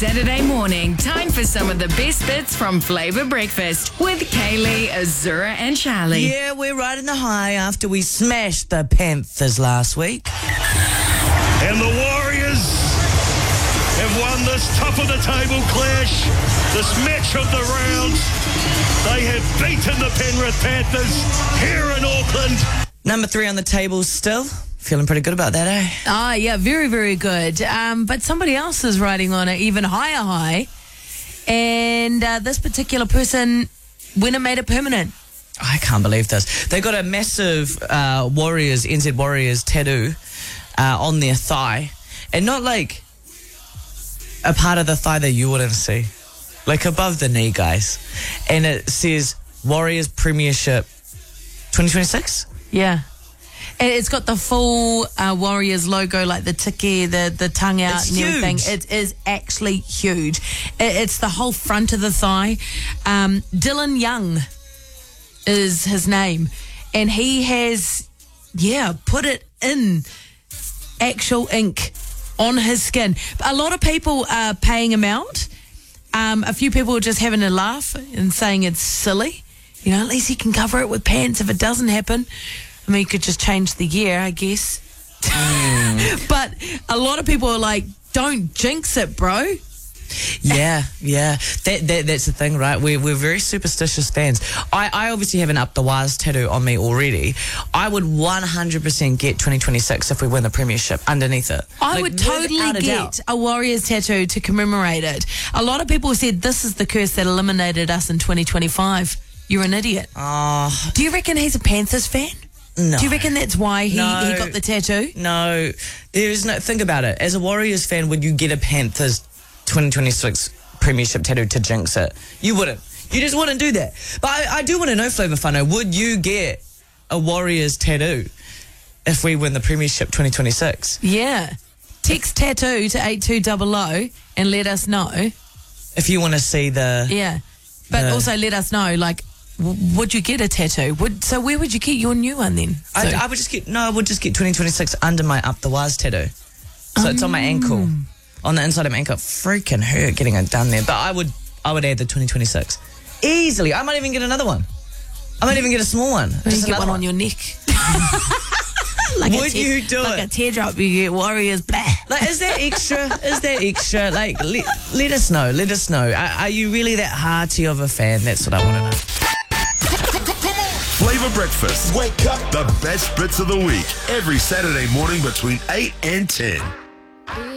Saturday morning, time for some of the best bits from Flavour Breakfast with Kaylee, Azura and Charlie. Yeah, we're riding the high after we smashed the Panthers last week. And the Warriors have won this top-of-the-table clash, this match of the round. They have beaten the Penrith Panthers here in Auckland. Number 3 on the table still. Feeling pretty good about that, eh? Ah, yeah, very, very good. But somebody else is riding on an even higher high. And this particular person went and made it permanent. I can't believe this. They got a massive NZ Warriors tattoo on their thigh. And not like a part of the thigh that you wouldn't see. Like above the knee, guys. And it says Warriors Premiership 2026? Yeah. And it's got the full Warriors logo, like the tiki, the tongue out It's and everything. huge. It is actually huge. It's the whole front of the thigh. Dylan Young is his name. And he has, put it in actual ink on his skin. A lot of people are paying him out. A few people are just having a laugh and saying it's silly. You know, at least he can cover it with pants if it doesn't happen. I mean, you could just change the year, I guess. But a lot of people are like, don't jinx it, bro. Yeah. That's the thing, right? We're very superstitious fans. I obviously have an Up the Wires tattoo on me already. I would 100% get 2026 if we win the premiership underneath it. I Like, would totally without a doubt. get a Warriors tattoo to commemorate it. A lot of people said this is the curse that eliminated us in 2025. You're an idiot. Do you reckon he's a Panthers fan? No. Do you reckon that's why he No. got the tattoo? No, there is no. Think about it. As a Warriors fan, would you get a Panthers 2026 premiership tattoo to jinx it? You wouldn't. You just wouldn't do that. But I do want to know, Flavour Whānau, would you get a Warriors tattoo if we win the premiership 2026? Yeah. Text tattoo to 8200 and let us know. If you want to see the... Yeah. But Yeah. also let us know, like, would you get a tattoo? So where would you get your new one then? I would just get 2026 under my Up the Wires tattoo. So it's on my ankle. On the inside of my ankle. Freaking hurt getting it done there. But I would add the 2026. Easily. I might even get another one. I might even get a small one. you Just get another one on your neck. Like Would you do like it? a teardrop, you get Warriors, blah. Like, is that extra? Like, let us know. Let us know. Are you really that hearty of a fan? That's what I want to know. Flavour Breakfast. Wake up. The best bits of the week. Every Saturday morning between 8 and 10.